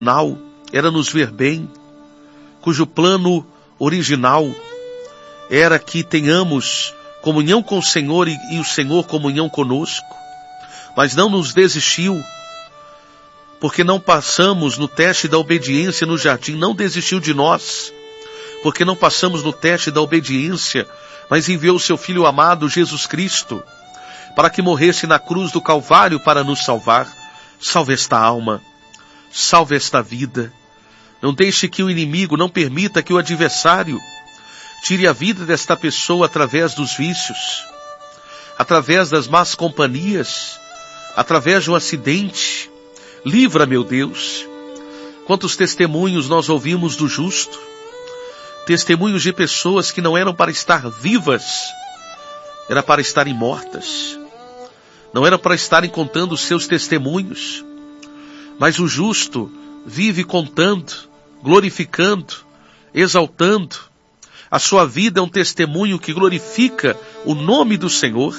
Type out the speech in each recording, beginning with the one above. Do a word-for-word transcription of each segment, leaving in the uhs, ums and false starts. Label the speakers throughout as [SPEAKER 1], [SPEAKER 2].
[SPEAKER 1] era nos ver bem, cujo plano original era que tenhamos comunhão com o Senhor e, e o Senhor comunhão conosco, mas não nos desistiu, porque não passamos no teste da obediência no jardim, não desistiu de nós, porque não passamos no teste da obediência, mas enviou o seu Filho amado, Jesus Cristo, para que morresse na cruz do Calvário para nos salvar. Salve esta alma, salve esta vida. Não deixe que o inimigo, não permita que o adversário tire a vida desta pessoa através dos vícios, através das más companhias, através de um acidente. Livra, meu Deus. Quantos testemunhos nós ouvimos do justo, testemunhos de pessoas que não eram para estar vivas, era para estarem mortas, não era para estarem contando os seus testemunhos, mas o justo vive contando, glorificando, exaltando. A sua vida é um testemunho que glorifica o nome do Senhor.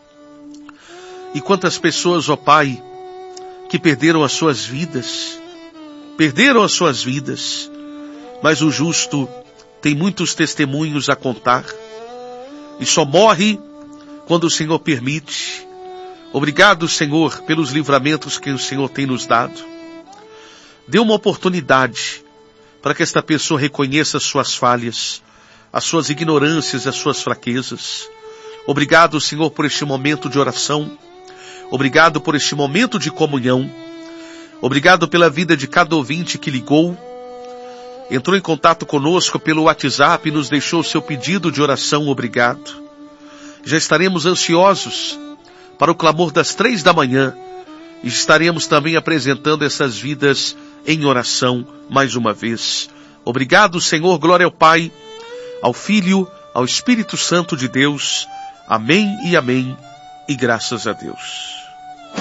[SPEAKER 1] E quantas pessoas, ó Pai, que perderam as suas vidas, perderam as suas vidas, mas o justo tem muitos testemunhos a contar, e só morre quando o Senhor permite. Obrigado, Senhor, pelos livramentos que o Senhor tem nos dado. Dê uma oportunidade para que esta pessoa reconheça as suas falhas, as suas ignorâncias, as suas fraquezas. Obrigado, Senhor, por este momento de oração. Obrigado por este momento de comunhão. Obrigado pela vida de cada ouvinte que ligou, entrou em contato conosco pelo WhatsApp e nos deixou o seu pedido de oração. Obrigado. Já estaremos ansiosos para o clamor das três da manhã e estaremos também apresentando essas vidas em oração mais uma vez. Obrigado, Senhor. Glória ao Pai, ao Filho, ao Espírito Santo de Deus. Amém e amém. E graças a Deus.